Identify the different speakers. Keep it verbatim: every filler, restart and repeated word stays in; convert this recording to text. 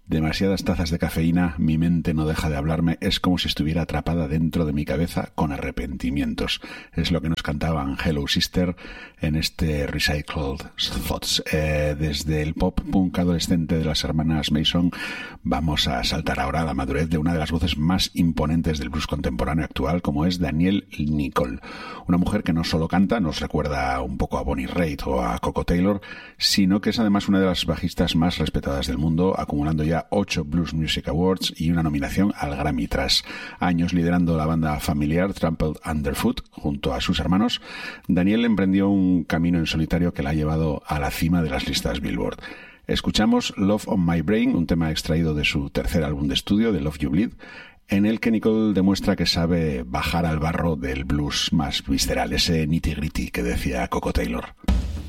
Speaker 1: Demasiadas tazas de cafeína, mi mente no deja de hablarme, es como si estuviera atrapada dentro de mi cabeza con arrepentimientos. Es lo que nos cantaban Hello Sister en este Recycled Thoughts. Eh, desde el pop punk adolescente de las hermanas Mason vamos a saltar ahora a la madurez de una de las voces más imponentes del blues contemporáneo actual, como es Danielle Nicol. Una mujer que no solo canta, nos recuerda un poco a Bonnie Raitt o a Coco Taylor, sino que es además una de las bajistas más respetadas del mundo, acumulando ya ocho Blues Music Awards y una nominación al Grammy tras años liderando la banda familiar Trampled Underfoot junto a sus hermanos. Danielle emprendió un camino en solitario que la ha llevado a la cima de las listas Billboard. Escuchamos Love on My Brain, un tema extraído de su tercer álbum de estudio, The Love You Bleed, en el que Nicole demuestra que sabe bajar al barro del blues más visceral, ese nitty-gritty que decía Coco Taylor.